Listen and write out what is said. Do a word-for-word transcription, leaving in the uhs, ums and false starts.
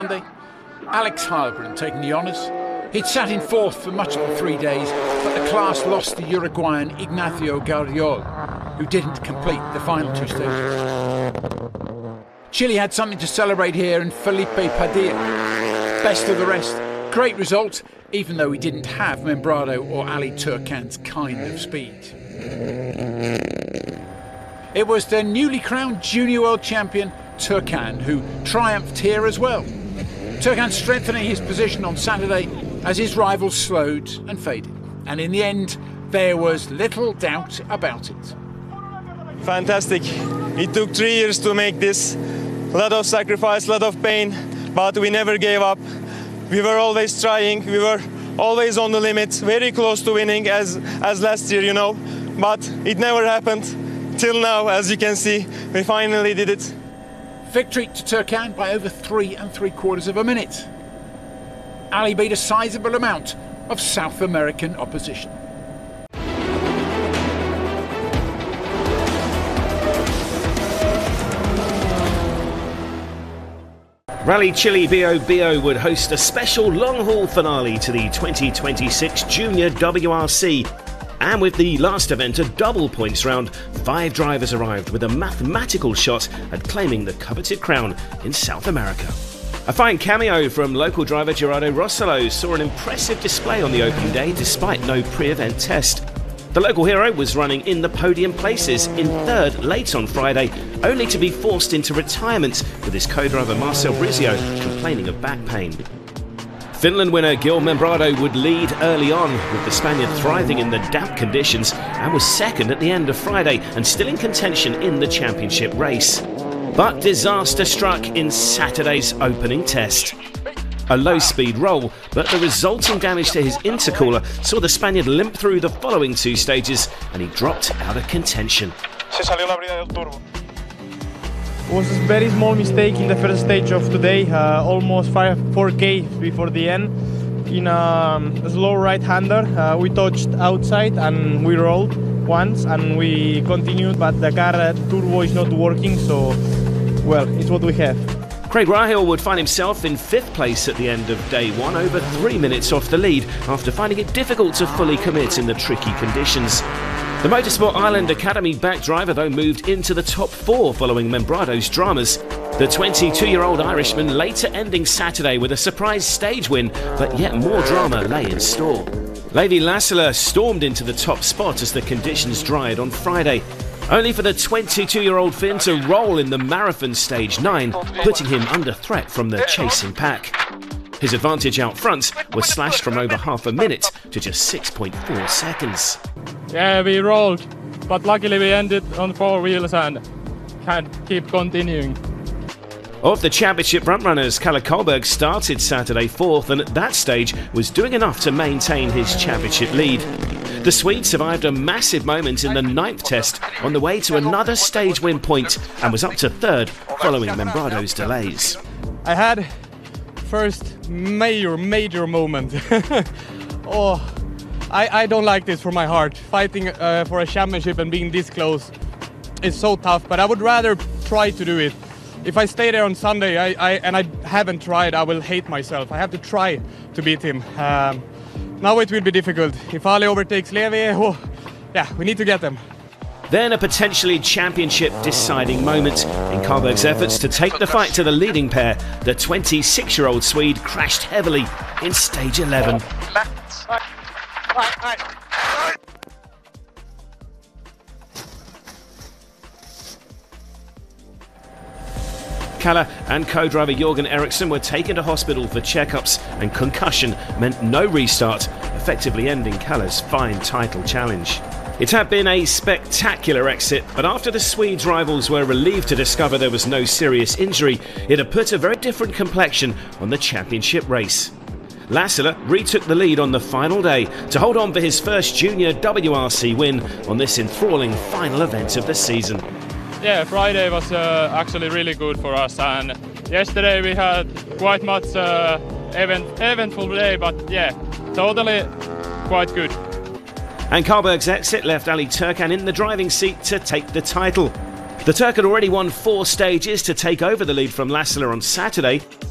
Sunday, Alex Heilbrunn taking the honours. He'd sat in fourth for much of the three days, but the class lost to Uruguayan Ignacio Garriol, who didn't complete the final two stages. Chile had something to celebrate here in Felipe Padilla. Best of the rest. Great result, even though he didn't have Membrado or Ali Turcan's kind of speed. It was the newly crowned junior world champion Turcan who triumphed here as well. Turcan strengthening his position on Saturday as his rivals slowed and faded. And in the end, there was little doubt about it. Fantastic. It took three years to make this. A lot of sacrifice, a lot of pain, but we never gave up. We were always trying. We were always on the limit, very close to winning as, as last year, you know. But it never happened till now, as you can see. We finally did it. Victory to Turcan by over three and three quarters of a minute. Ali beat a sizable amount of South American opposition. Rally Chile Bio Bio would host a special long-haul finale to the twenty twenty-six Junior W R C. And with the last event a double points round, five drivers arrived with a mathematical shot at claiming the coveted crown in South America. A fine cameo from local driver Gerardo Rossello saw an impressive display on the opening day despite no pre-event test. The local hero was running in the podium places in third late on Friday, only to be forced into retirement with his co-driver Marcel Brizio complaining of back pain. Finland winner Gil Membrado would lead early on, with the Spaniard thriving in the damp conditions, and was second at the end of Friday and still in contention in the championship race. But disaster struck in Saturday's opening test. A low-speed roll, but the resulting damage to his intercooler saw the Spaniard limp through the following two stages, and he dropped out of contention. It was a very small mistake in the first stage of today, uh, almost five, four K before the end. In a, a slow right-hander, uh, we touched outside and we rolled once and we continued, but the car uh, turbo is not working, so, well, it's what we have. Craig Rahill would find himself in fifth place at the end of day one, over three minutes off the lead, after finding it difficult to fully commit in the tricky conditions. The Motorsport Ireland Academy back driver, though, moved into the top four following Membrado's dramas. The twenty-two-year-old Irishman later ending Saturday with a surprise stage win, but yet more drama lay in store. Levi Lassila stormed into the top spot as the conditions dried on Friday, only for the twenty-two-year-old Finn to roll in the marathon stage nine, putting him under threat from the chasing pack. His advantage out front was slashed from over half a minute to just six point four seconds. Yeah, we rolled, but luckily we ended on four wheels and can keep continuing. Of the championship frontrunners, Kalle Karlberg started Saturday fourth and at that stage was doing enough to maintain his championship lead. The Swede survived a massive moment in the ninth test on the way to another stage win point and was up to third following Membrado's delays. I had first major, major moment. oh, I, I don't like this for my heart. Fighting uh, for a championship and being this close is so tough, but I would rather try to do it. If I stay there on Sunday I, I, and I haven't tried, I will hate myself. I have to try to beat him. Um, now it will be difficult. If Ali overtakes Levi, oh, yeah, we need to get them. Then a potentially championship deciding moment. In Karlberg's efforts to take the fight to the leading pair, the twenty-six-year-old Swede crashed heavily in stage eleven. Kalle and co-driver Jorgen Eriksson were taken to hospital for checkups, and concussion meant no restart, effectively ending Kalle's fine title challenge. It had been a spectacular exit, but after the Swedes' rivals were relieved to discover there was no serious injury, it had put a very different complexion on the championship race. Lassila retook the lead on the final day to hold on for his first junior W R C win on this enthralling final event of the season. Yeah, Friday was uh, actually really good for us, and yesterday we had quite much uh, event, eventful day, but yeah, totally quite good. And Karlberg's exit left Ali Turcan in the driving seat to take the title. The Turk had already won four stages to take over the lead from Lassila on Saturday,